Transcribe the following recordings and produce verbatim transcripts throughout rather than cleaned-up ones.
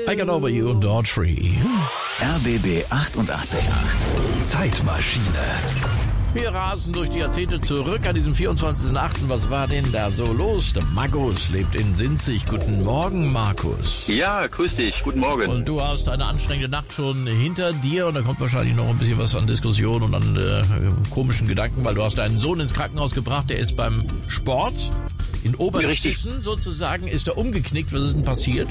I Got Over You und Daughtry. R B B achtundachtzig Komma acht. Zeitmaschine. Wir rasen durch die Jahrzehnte zurück an diesem vierundzwanzigsten achten Was war denn da so los? Der Markus lebt in Sinzig. Guten Morgen, Markus. Ja, grüß dich. Guten Morgen. Und du hast eine anstrengende Nacht schon hinter dir und da kommt wahrscheinlich noch ein bisschen was an Diskussion und an äh, komischen Gedanken, weil du hast deinen Sohn ins Krankenhaus gebracht. Der ist beim Sport in Oberzissen sozusagen. Ist er umgeknickt? Was ist denn passiert?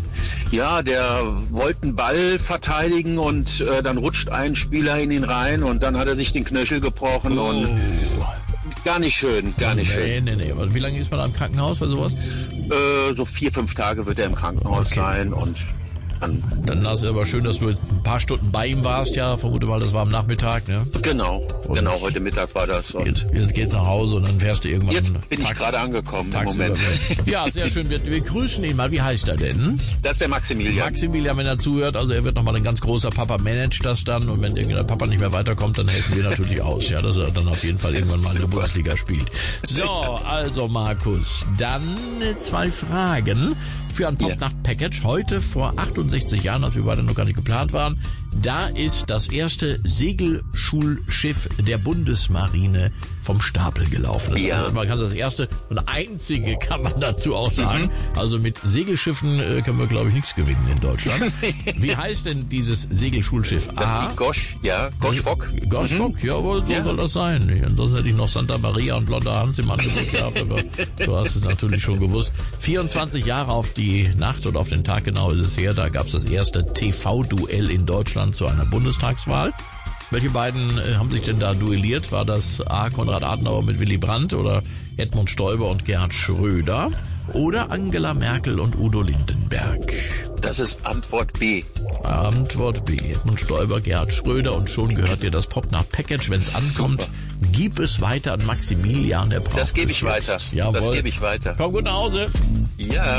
Ja, der wollte einen Ball verteidigen und äh, dann rutscht ein Spieler in ihn rein und dann hat er sich den Knöchel gebrochen Oh. und gar nicht schön, gar nicht nee, schön. Nee, nee, nee. Wie lange ist man da im Krankenhaus bei sowas? Äh, so vier, fünf Tage wird er im Krankenhaus Okay. sein und dann... Dann ist es aber schön, dass du jetzt ein paar Stunden bei ihm warst, ja. Vermute mal, das war am Nachmittag, ne? Genau, Und genau, heute Mittag war das. Und Jetzt, jetzt geht's nach Hause und dann fährst du irgendwann... jetzt bin ich tags- gerade angekommen im tagsüber Moment. weg. Ja, sehr schön. Wir, wir grüßen ihn mal. Wie heißt er denn? Das ist der Maximilian. Maximilian, wenn er zuhört, also er wird nochmal ein ganz großer Papa, managt das dann und wenn irgendein Papa nicht mehr weiterkommt, dann helfen wir natürlich aus, ja, dass er dann auf jeden Fall irgendwann mal in der Bundesliga spielt. So, also Markus, dann äh, zwei Fragen für ein Popnacht-Package. Heute vor achtundsechzig Jahren, als wir beide noch gar nicht geplant waren, da ist das erste Segelschulschiff der Bundesmarine vom Stapel gelaufen. Das Ja. ist, man kann das erste und einzige, kann man dazu auch sagen. Mhm. Also mit Segelschiffen äh, können wir, glaube ich, nichts gewinnen in Deutschland. Wie heißt denn dieses Segelschulschiff? Das A. ist die Gosch, ja, Goschfock. Gosch Fock, jawohl, so Ja. soll das sein. Ansonsten hätte ich noch Santa Maria und Blonder Hans im Angebot gehabt, aber du hast es natürlich schon gewusst. vierundzwanzig Jahre auf die Nacht oder auf den Tag genau ist es her, da gab es das erste T V-Duell in Deutschland zu einer Bundestagswahl. Welche beiden äh, haben sich denn da duelliert? War das A. Konrad Adenauer mit Willy Brandt oder Edmund Stoiber und Gerhard Schröder oder Angela Merkel und Udo Lindenberg? Das ist Antwort B. Antwort B. Edmund Stoiber, Gerhard Schröder und schon gehört dir das Popnacht-Package. Wenn es ankommt, gib es weiter an Maximilian, der braucht Das gebe es ich jetzt. weiter. Jawohl. Das gebe ich weiter. Komm gut nach Hause. Ja.